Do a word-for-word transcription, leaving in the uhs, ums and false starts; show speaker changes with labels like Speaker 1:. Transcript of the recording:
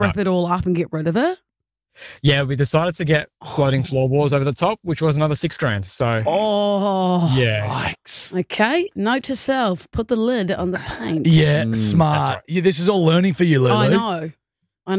Speaker 1: rip it all up and get rid of it?
Speaker 2: Yeah, we decided to get floating floorboards over the top, which was another six grand. So,
Speaker 1: oh,
Speaker 2: yeah.
Speaker 3: Yikes.
Speaker 1: Okay, note to self: put the lid on the paint.
Speaker 3: Yeah,
Speaker 2: Mm,
Speaker 3: smart. Yeah, this is all learning for you, Lulu.
Speaker 1: I know.